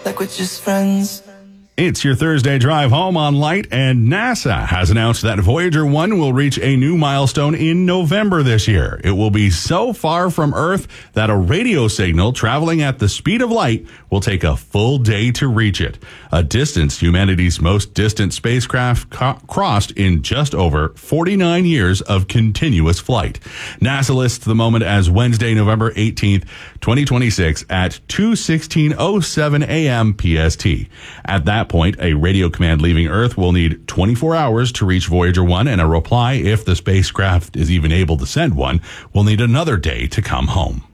like we're just friends. It's your Thursday drive home on Light, and NASA has announced that Voyager 1 will reach a new milestone in November this year. It will be so far from Earth that a radio signal traveling at the speed of light will take a full day to reach it, a distance humanity's most distant spacecraft crossed in just over 49 years of continuous flight. NASA lists the moment as Wednesday, November 18th, 2026 at 2:16:07 a.m. PST. At that point, a radio command leaving Earth will need 24 hours to reach Voyager 1, and a reply, if the spacecraft is even able to send one, will need another day to come home.